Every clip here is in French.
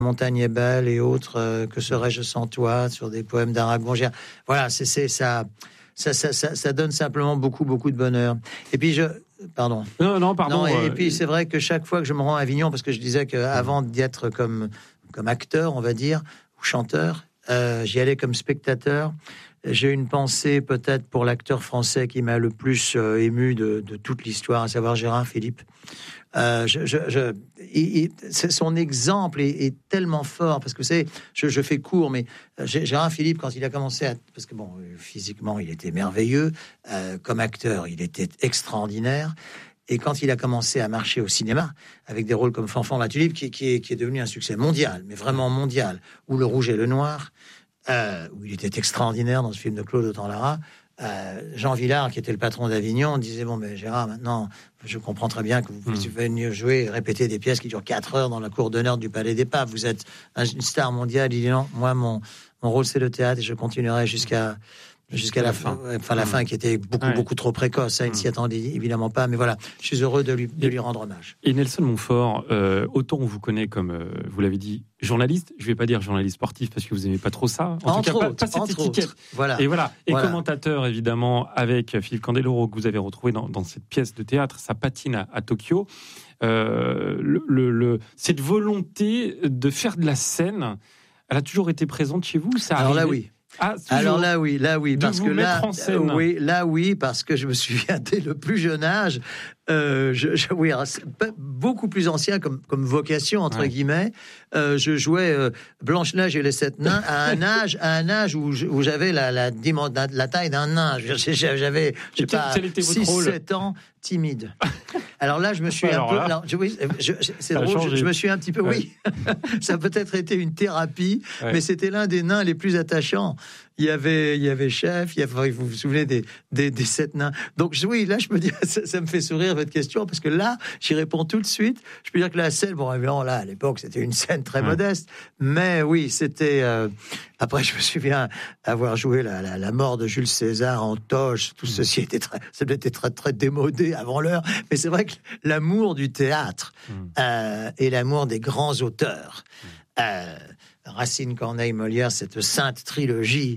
Montagne est belle et autres, que serais-je sans toi, sur des poèmes d'Aragon. Voilà, c'est ça, ça donne simplement beaucoup de bonheur. Et puis pardon. Non, pardon. Non, et puis c'est vrai que chaque fois que je me rends à Avignon, parce que je disais qu'avant d'y être comme acteur, on va dire, ou chanteur, j'y allais comme spectateur. J'ai une pensée peut-être pour l'acteur français qui m'a le plus ému de toute l'histoire, à savoir Gérard Philippe. Son exemple est tellement fort, parce que je fais court, mais Gérard Philippe, quand il a commencé parce que physiquement il était merveilleux, comme acteur il était extraordinaire, et quand il a commencé à marcher au cinéma avec des rôles comme Fanfan la Tulipe, qui est devenu un succès mondial, mais vraiment mondial, ou Le Rouge et le Noir, où il était extraordinaire dans ce film de Claude Autant-Lara. Jean Vilar, qui était le patron d'Avignon, disait bon, mais Gérard, maintenant, je comprends très bien que vous veniez jouer et répéter des pièces qui durent 4 heures dans la cour d'honneur du Palais des Papes. Vous êtes une star mondiale. Il dit non, moi, mon rôle, c'est le théâtre, et je continuerai jusqu'à la fin. Enfin, la fin qui était beaucoup trop précoce. Ça, il ne s'y attendait évidemment pas. Mais voilà, je suis heureux de lui rendre hommage. Et Nelson Montfort, autant on vous connaît comme, vous l'avez dit, journaliste. Je ne vais pas dire journaliste sportif parce que vous n'aimez pas trop ça. En tout cas, pas cette étiquette. Voilà. Et commentateur, évidemment, avec Philippe Candeloro, que vous avez retrouvé dans cette pièce de théâtre, Ça patine à Tokyo. Cette volonté de faire de la scène, elle a toujours été présente chez vous. Alors là, oui. Alors là oui, parce que là oui, parce que je me souviens dès le plus jeune âge, beaucoup plus ancien comme vocation entre guillemets, je jouais Blanche-Neige et les 7 nains à un âge où j'avais la taille d'un nain. J'avais 6-7 ans, timide. Alors là, je me suis je me suis un petit peu, ça a peut-être été une thérapie, mais c'était l'un des nains les plus attachants. Il y avait Chef, vous vous souvenez des 7 nains. Donc oui, là, je me dis, ça me fait sourire votre question, parce que là, j'y réponds tout de suite. Je peux dire que la scène, évidemment, là, à l'époque, c'était une scène très modeste, mais oui, c'était... Après, je me souviens avoir joué la mort de Jules César en toge. Tout ceci était ça devait être très démodé avant l'heure, mais c'est vrai que l'amour du théâtre et l'amour des grands auteurs, Racine, Corneille, Molière, cette sainte trilogie,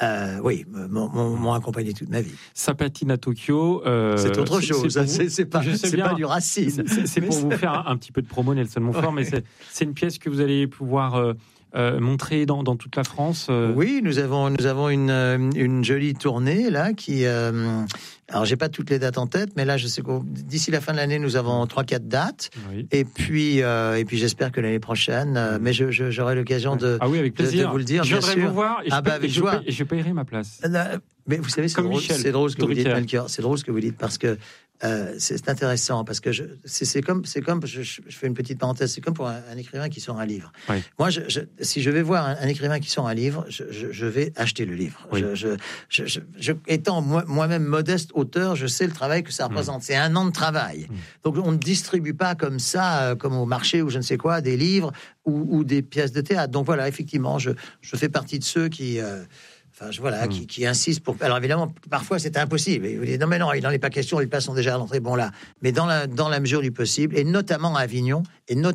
m'ont accompagné toute ma vie. Ça patine à Tokyo. C'est autre chose. C'est pas du Racine. C'est pour vous faire un petit peu de promo, Nelson Montfort, mais c'est une pièce que vous allez pouvoir montrer dans toute la France. Oui, nous avons une jolie tournée là qui. Alors, j'ai pas toutes les dates en tête, mais là, je sais que d'ici la fin de l'année, nous avons 3-4 dates. Oui. Et puis, j'espère que l'année prochaine, mais j'aurai l'occasion de vous le dire. Je viendrai vous voir et je paierai ma place. Mais vous savez, c'est drôle ce que vous dites, Melchior. C'est drôle ce que vous dites, parce que c'est intéressant, parce que c'est comme je fais une petite parenthèse, c'est comme pour un écrivain qui sort un livre. Oui. Moi, si je vais voir un écrivain qui sort un livre, je vais acheter le livre. Oui. Étant moi-même modeste auteur, je sais le travail que ça représente. C'est un an de travail. Donc, on ne distribue pas comme ça, comme au marché ou je ne sais quoi, des livres ou des pièces de théâtre. Donc voilà, effectivement, je fais partie de ceux qui insiste pour. Alors évidemment, parfois c'est impossible. Et vous dites non, mais non, il n'en est pas question. Les places sont déjà à l'entrée. Bon là, mais dans la mesure du possible, et notamment à Avignon,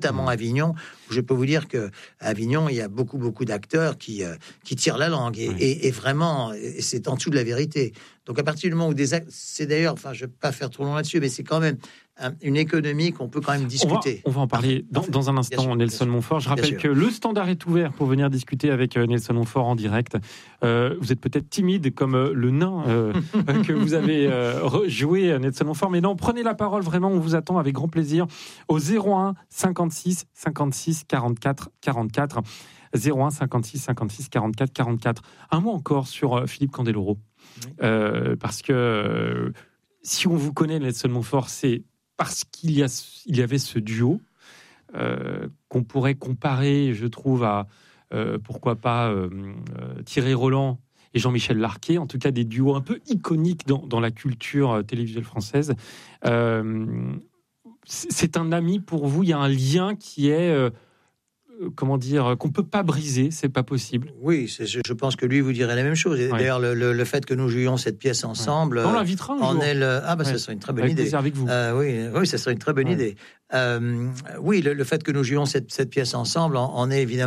où je peux vous dire que à Avignon, il y a beaucoup d'acteurs qui tirent la langue et vraiment, c'est en dessous de la vérité. Donc à partir du moment où c'est d'ailleurs, je vais pas faire trop long là-dessus, mais c'est quand même une économie qu'on peut quand même discuter. On va en parler dans un instant, Nelson Montfort. Je rappelle que le standard est ouvert pour venir discuter avec Nelson Montfort en direct. Vous êtes peut-être timide comme le nain que vous avez joué, Nelson Montfort, mais non, prenez la parole, vraiment, on vous attend avec grand plaisir au 01 56 56 44 44. 01 56 56 44 44. Un mot encore sur Philippe Candeloro. Parce que si on vous connaît, Nelson Montfort, c'est parce qu'il y avait ce duo qu'on pourrait comparer, je trouve, à pourquoi pas Thierry Roland et Jean-Michel Larquet, en tout cas des duos un peu iconiques dans la culture télévisuelle française. C'est un ami pour vous, il y a un lien qui est comment dire, qu'on peut pas briser, c'est pas possible. Oui, je pense que lui vous dirait la même chose. Et d'ailleurs, le fait que nous jouions cette pièce ensemble, on l'invitera un jour. Ça serait une très bonne idée. Avec vous. Oui, ça serait une très bonne idée. Oui, le fait que nous jouions cette pièce ensemble en est évidemment